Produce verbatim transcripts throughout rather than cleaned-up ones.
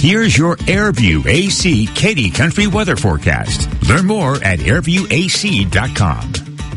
Here's your Airview A C Katy Country weather forecast. Learn more at airview a c dot com.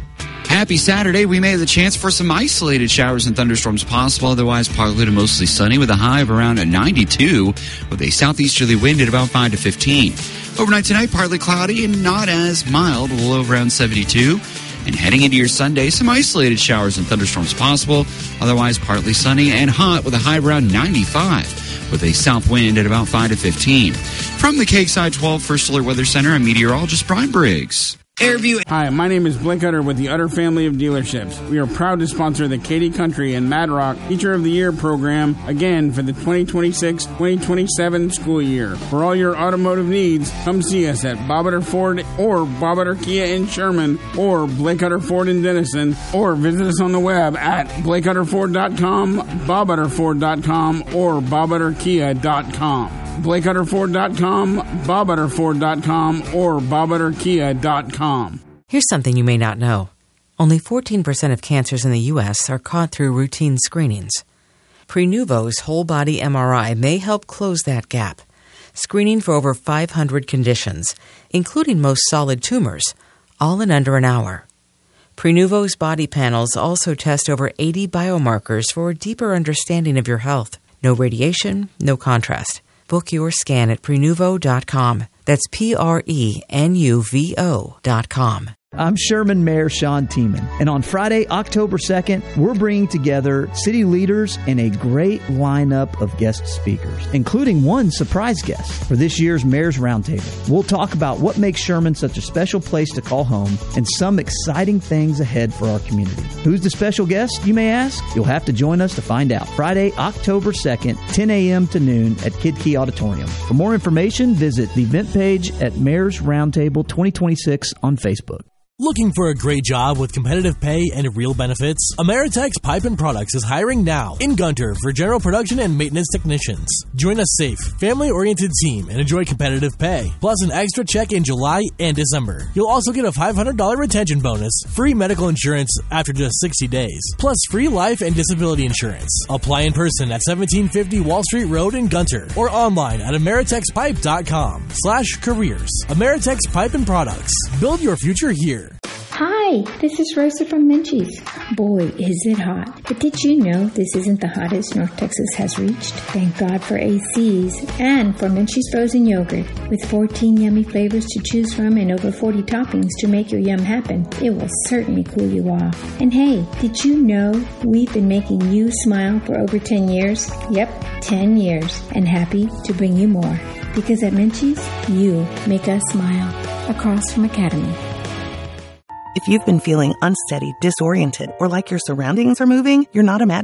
Happy Saturday. We may have the chance for some isolated showers and thunderstorms possible. Otherwise, partly to mostly sunny with a high of around ninety-two with a southeasterly wind at about five to fifteen. Overnight tonight, partly cloudy and not as mild, with a low of around seventy-two. And heading into your Sunday, some isolated showers and thunderstorms possible. Otherwise, partly sunny and hot with a high of around ninety-five with a south wind at about five to fifteen. From the K X I twelve First Alert Weather Center, I'm meteorologist Brian Briggs. Airview. Hi, my name is Blake Utter with the Utter family of dealerships. We are proud to sponsor the Katy Country and Mad Rock Teacher of the Year program again for the twenty twenty-six twenty twenty-seven school year. For all your automotive needs, come see us at Bob Utter Ford or Bob Utter Kia in Sherman or Blake Utter Ford in Denison, or visit us on the web at blake utter ford dot com, bob utter ford dot com, or bob utter kia dot com. blake utter ford dot com, bob utter ford dot com, or bob utter kia dot com. Here's something you may not know. Only fourteen percent of cancers in the U S are caught through routine screenings. Prenuvo's whole-body M R I may help close that gap, screening for over five hundred conditions, including most solid tumors, all in under an hour. Prenuvo's body panels also test over eighty biomarkers for a deeper understanding of your health. No radiation, no contrast. Book your scan at prenuvo dot com. That's P R E N U V O dot com. I'm Sherman Mayor Sean Tiemann, and on Friday, October second, we're bringing together city leaders and a great lineup of guest speakers, including one surprise guest for this year's Mayor's Roundtable. We'll talk about what makes Sherman such a special place to call home and some exciting things ahead for our community. Who's the special guest, you may ask? You'll have to join us to find out. Friday, October second, ten a.m. to noon at Kid Key Auditorium. For more information, visit the event page at Mayor's Roundtable twenty twenty-six on Facebook. Looking for a great job with competitive pay and real benefits? Ameritex Pipe and Products is hiring now in Gunter for general production and maintenance technicians. Join a safe, family-oriented team and enjoy competitive pay, plus an extra check in July and December. You'll also get a five hundred dollars retention bonus, free medical insurance after just sixty days, plus free life and disability insurance. Apply in person at seventeen fifty Wall Street Road in Gunter or online at ameritexpipe dot com slash careers. Ameritex Pipe and Products. Build your future here. Hi, this is Rosa from Menchie's. Boy, is it hot. But did you know this isn't the hottest North Texas has reached? Thank God for A Cs and for Menchie's frozen yogurt. With fourteen yummy flavors to choose from and over forty toppings to make your yum happen, it will certainly cool you off. And hey, did you know we've been making you smile for over ten years? Yep, ten years. And happy to bring you more. Because at Menchie's, you make us smile. Across from Academy. If you've been feeling unsteady, disoriented, or like your surroundings are moving, you're not imagining